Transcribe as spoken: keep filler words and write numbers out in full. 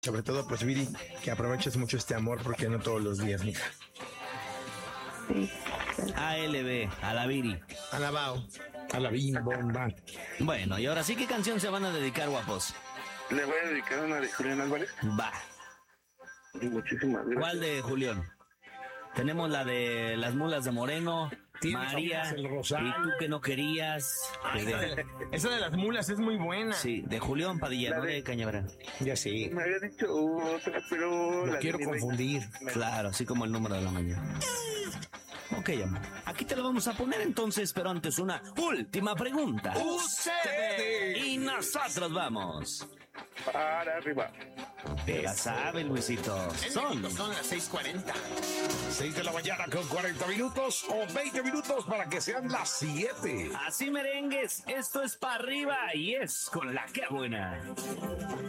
Sobre todo, pues, Viri, que aproveches mucho este amor porque no todos los días, mija. Sí. A L B, a la Viri. Alabao, a la bim bomba. Bueno, y ahora sí, ¿qué canción se van a dedicar, guapos? Le voy a dedicar una de Julián Álvarez. Va. Muchísimas gracias. ¿Cuál de Julián? Tenemos la de Las Mulas de Moreno, María, el Rosal. y tú que no querías. Ay, de- esa, de, esa de las mulas es muy buena. sí, de Julián Padilla, La no de- de Cañaveral. Ya sí. Me había dicho otra, pero... No la quiero de mi reina. confundir. Claro, así como el número de la mañana. Ok, amor. Aquí te lo vamos a poner entonces, pero antes una última pregunta. ¡Ustedes! Y nosotros vamos. Para arriba. Te la sabe, Luisito. Son Son las seis cuarenta. seis de la mañana con cuarenta minutos o veinte minutos para que sean las siete. así merengues. Esto es para arriba y es con la que buena.